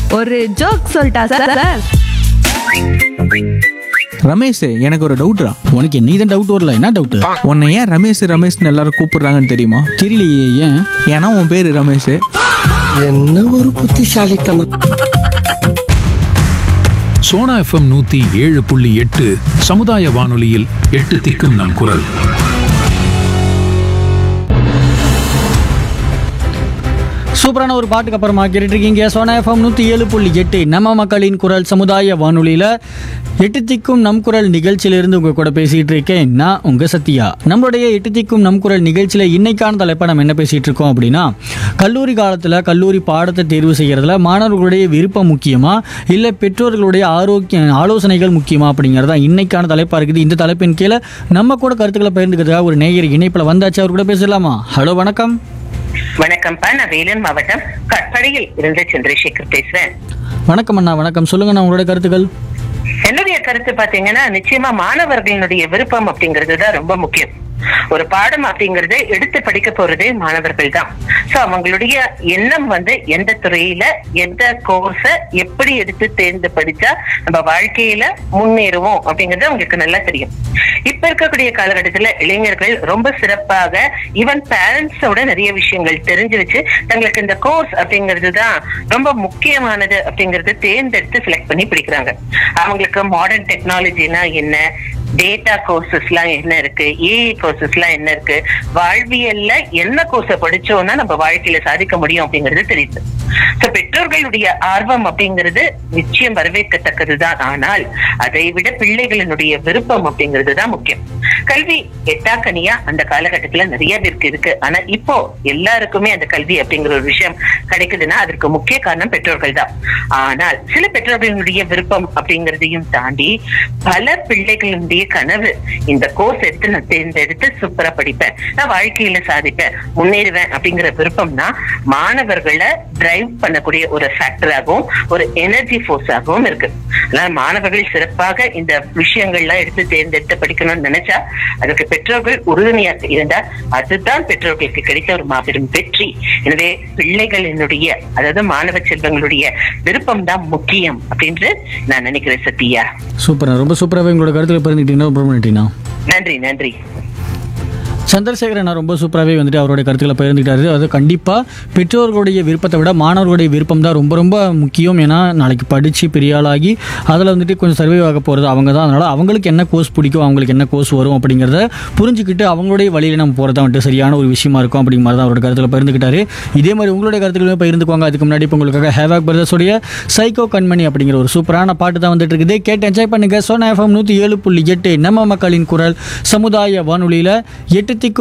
ஒரு ஜோக் சொல்லிட்டா சார். ரமேஷ், எனக்கு ஒரு டவுட்ரா. உனக்கு நீ தான் டவுட் வரல, என்ன டவுட்? உன்னை ஏன் ரமேஷ் ரமேஷ்னு எல்லாரும் கூப்பிடுறாங்கன்னு தெரியுமா? தெரியலையே, ஏன்? ஏன்னா உன் பேரு ரமேஷ். என்ன ஒரு புத்திசாலித்தனம். சோனா எஃப்எம் 107.8 சமுதாய வானொலியில் 8 திக்கும் நம் குரல். சூப்பரான ஒரு பாட்டுக்கு அப்புறமா கேட்டுட்டு இருக்கீங்க சோனா எஃப்எம் 107.8 நம்ம மக்களின் குரல் சமுதாய வானொலியில் 8 திக்கும் நம் குரல் நிகழ்ச்சியிலிருந்து உங்கள் கூட பேசிகிட்டு இருக்கேன் நான் உங்கள் சத்யா. நம்மளுடைய 8 திக்கும் நம் குரல் நிகழ்ச்சியில் இன்னைக்கான தலைப்பை நம்ம என்ன பேசிகிட்டு இருக்கோம் அப்படின்னா, கல்லூரி காலத்தில் கல்லூரி பாடத்தை தேர்வு செய்கிறதுல மாணவர்களுடைய விருப்பம் முக்கியமா இல்லை பெற்றோர்களுடைய ஆலோசனைகள் முக்கியமா அப்படிங்கிறதா இன்னைக்கான தலைப்பாக இருக்குது. இந்த தலைப்பின் கீழே நம்ம கூட கருத்துக்களை பகிர்ந்துக்கிறதுக்காக ஒரு நேயர் இணைப்பில் வந்தாச்சு. அவர் கூட பேசலாமா? ஹலோ, வணக்கம். வணக்கம்ப்பா, நான் வேலூர் மாவட்டம் கற்படையில் இருந்து சந்திரசேகர் பேசுறேன். வணக்கம் அண்ணா. வணக்கம், சொல்லுங்க உங்களுடைய கருத்துக்கள். என்னுடைய கருத்து பாத்தீங்கன்னா, நிச்சயமா மாணவர்களுடைய விருப்பம் அப்படிங்கிறது தான் ரொம்ப முக்கியம். ஒரு பாடம் அப்படிங்கறத எடுத்து படிக்க போறதே மாணவர்கள் தான். சோ அவங்களுடைய எண்ணம் எந்த துறையில எந்த கோர்ஸ எப்படி எடுத்து தேர்ந்து படிச்சா நம்ம வாழ்க்கையில முன்னேறுவோம் அப்படிங்கறது அவங்களுக்கு நல்லா தெரியும். இப்ப இருக்கக்கூடிய காலகட்டத்துல இளைஞர்கள் ரொம்ப சிறப்பாக ஈவன் பேரண்ட்ஸோட நிறைய விஷயங்கள் தெரிஞ்சு வச்சு தங்களுக்கு இந்த கோர்ஸ் அப்படிங்கிறது தான் ரொம்ப முக்கியமானது அப்படிங்கறது தேர்ந்தெடுத்து செலக்ட் பண்ணி படிக்கிறாங்க. அவங்களுக்கு மாடர்ன் டெக்னாலஜினா என்ன, டேட்டா கோர்சஸ் எல்லாம் என்ன இருக்கு, ஏஐ கோர்சஸ் எல்லாம் என்ன இருக்கு, வாழ்வியல்ல என்ன கோர்ஸ படிச்சோம்னா நம்ம வாழ்க்கையில சாதிக்க முடியும் அப்படிங்கிறது தெரியுது. பெற்றோர்களுடைய ஆர்வம் அப்படிங்கிறது நிச்சயம் வரவேற்கத்தக்கதுதான். ஆனால் அதை விட பிள்ளைகளினுடைய விருப்பம் அப்படிங்கிறது தான் முக்கியம். கல்வி எட்டாக்கனியா அந்த காலகட்டத்துல நிறைய பேருக்கு இருக்கு. ஆனா இப்போ எல்லாருக்குமே அந்த கல்வி அப்படிங்கிற ஒரு விஷயம் கிடைக்குதுன்னா அதற்கு முக்கிய காரணம் பெற்றோர்கள் தான். ஆனால் சில பெற்றோர்களுடைய விருப்பம் அப்படிங்கறதையும் தாண்டி பல பிள்ளைகளுடைய கனவு, இந்த கோர்ஸ் எடுத்து நான் தேர்ந்தெடுத்து சூப்பரா படிப்பேன், நான் வாழ்க்கையில சாதிப்பேன், முன்னேறுவேன் அப்படிங்கிற விருப்பம்னா மாணவர்களை டிரைவ் பண்ணக்கூடிய ஒரு ஃபேக்டராகவும் ஒரு எனர்ஜி ஃபோர்ஸாகவும் இருக்கு. அதனால மாணவர்கள் சிறப்பாக இந்த விஷயங்கள்லாம் எடுத்து தேர்ந்தெடுத்து படிக்கணும்னு நினைச்சா அதுக்கு பெற்றோர்கள் உறுதுணையாக இருந்தால் அதுதான் பெற்றோர்களுக்கு கிடைத்த ஒரு மாபெரும் வெற்றி. எனவே பிள்ளைகளினுடைய, அதாவது மாணவ செல்வங்களுடைய விருப்பம் தான் முக்கியம் அப்படின்னு நான் நினைக்கிறேன். சத்யா, சூப்பரா, ரொம்ப சூப்பராகவே உங்களோட கருத்துல பகிர்ந்துட்டீங்கன்னா நன்றி. நன்றி. சந்திரசேகரன் ரொம்ப சூப்பராகவே அவருடைய கருத்துக்களை பகிர்ந்துக்கிட்டாரு. அது கண்டிப்பாக பெற்றோர்களுடைய விருப்பத்தை விட மாணவர்களுடைய விருப்பம் தான் ரொம்ப ரொம்ப முக்கியம். ஏன்னா நாளைக்கு படித்து பெரிய ஆளாகி அதில் கொஞ்சம் சர்வே ஆக போகிறது அவங்க தான். அதனால் அவங்களுக்கு என்ன கோர்ஸ் பிடிக்கும், அவங்களுக்கு என்ன கோர்ஸ் வரும் அப்படிங்கிறத புரிஞ்சுக்கிட்டு அவங்களுடைய வழியில் நம்ம போகிறதா சரியான ஒரு விஷயமா இருக்கும் அப்படிங்கிற மாதிரி தான் அவரோட கருத்துக்களை பகிர்ந்துக்கிட்டாரு. இதே மாதிரி உங்களுடைய கருத்துக்களுமே பகிர்ந்துக்குவாங்க. அதுக்கு முன்னாடி இப்போ உங்களுக்காக ஹேவாக் பிரதர்ஸோடைய சைக்கோ கண்மணி அப்படிங்கிற ஒரு சூப்பரான பாட்டு தான் வந்துட்டு இருக்குது. கேட்டு என்ஜாய் பண்ணுங்க. சோனா எஃப்எம் 107.8 நம்ம மக்களின் குரல் சமுதாய வானொலியில் 8 திக்கும்